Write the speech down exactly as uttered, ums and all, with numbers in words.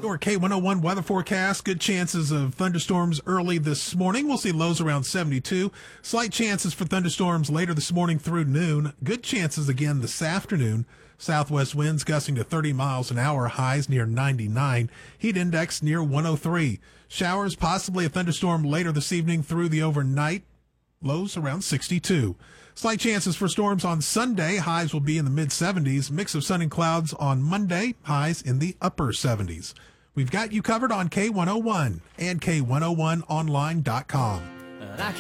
Your K one oh one weather forecast. Good chances of thunderstorms early this morning. We'll see lows around seventy-two. Slight chances for thunderstorms later this morning through noon. Good chances again this afternoon. Southwest winds gusting to thirty miles an hour. Highs near ninety-nine. Heat index near one oh three. Showers, possibly a thunderstorm later this evening through the overnight. Lows around sixty-two. Slight chances for storms on Sunday. Highs will be in the mid seventies. Mix of sun and clouds on Monday. Highs in the upper seventies. We've got you covered on K one oh one and K one oh one online dot com.